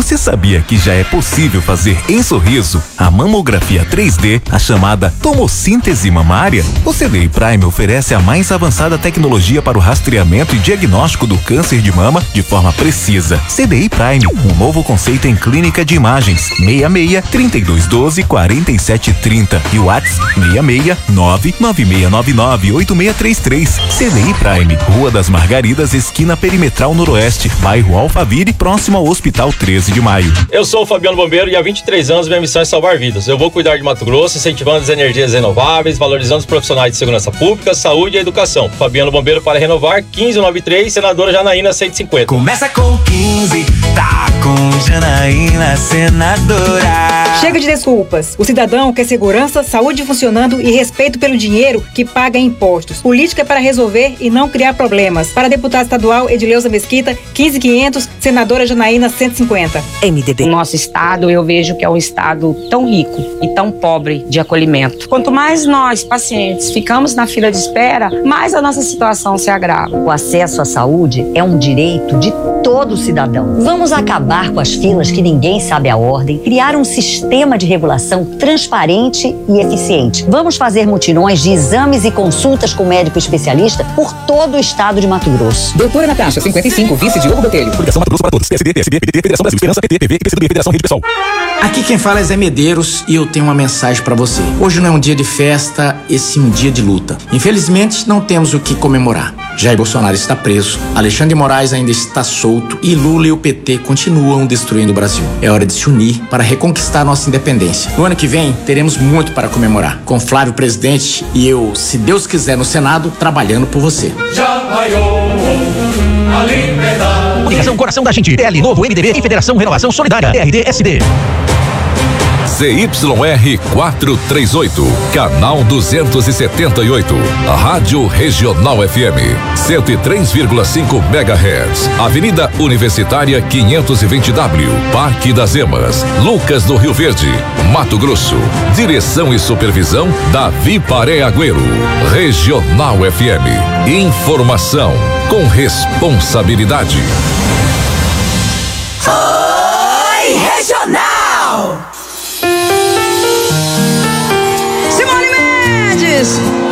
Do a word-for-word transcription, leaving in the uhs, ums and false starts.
Você sabia que já é possível fazer em Sorriso a mamografia três D, a chamada tomossíntese mamária? O C D I Prime oferece a mais avançada tecnologia para o rastreamento e diagnóstico do câncer de mama de forma precisa. C D I Prime, um novo conceito em clínica de imagens. seis seis, trinta e dois doze, quarenta e sete trinta e o WhatsApp seis seis, nove nove seis nove nove, oito seis três três. C D I Prime, Rua das Margaridas, esquina Perimetral Noroeste, bairro Alphaville, próximo ao Hospital treze de maio. Eu sou o Fabiano Bombeiro e há vinte e três anos minha missão é salvar vidas. Eu vou cuidar de Mato Grosso, incentivando as energias renováveis, valorizando os profissionais de segurança pública, saúde e educação. Fabiano Bombeiro para renovar, quinze noventa e três, senadora Janaína cento e cinquenta. Começa com quinze, tá com Janaína, senadora. Chega de desculpas. O cidadão quer segurança, saúde funcionando e respeito pelo dinheiro que paga impostos. Política é para resolver e não criar problemas. Para deputada estadual Edileuza Mesquita, quinze quinhentos, senadora Janaína cento e cinquenta. M D B. O nosso estado, eu vejo que é um estado tão rico e tão pobre de acolhimento. Quanto mais nós, pacientes, ficamos na fila de espera, mais a nossa situação se agrava. O acesso à saúde é um direito de todo cidadão. Vamos acabar com as filas que ninguém sabe a ordem, criar um sistema de regulação transparente e eficiente. Vamos fazer mutirões de exames e consultas com médico especialista por todo o estado de Mato Grosso. Doutora Natasha, cinquenta e cinco, vice Diogo Botelho. Publicação Mato Grosso para todos. P S D, P S B, P D T, Federação Brasil Esperança, P T, P V, P C do B, Federação Rede Pessoal. Aqui quem fala é Zé Medeiros e eu tenho uma mensagem pra você. Hoje não é um dia de festa, e sim um dia de luta. Infelizmente, não temos o que comemorar. Jair Bolsonaro está preso, Alexandre de Moraes ainda está solto e Lula e o P T continuam destruindo o Brasil. É hora de se unir para reconquistar nossa independência. No ano que vem, teremos muito para comemorar, com Flávio presidente e eu, se Deus quiser, no Senado, trabalhando por você. Já raiou a liberdade. Unificação Coração da Gente, P L Novo, M D B e Federação Renovação Solidária, R D S D. Z Y R quatrocentos e trinta e oito, canal duzentos e setenta e oito, Rádio Regional F M, cento e três vírgula cinco megahertz, Avenida Universitária quinhentos e vinte W, Parque das Emas, Lucas do Rio Verde, Mato Grosso. Direção e supervisão Davi Paré Agüero. Regional F M, informação com responsabilidade. Oi, Regional! Simone Mendes!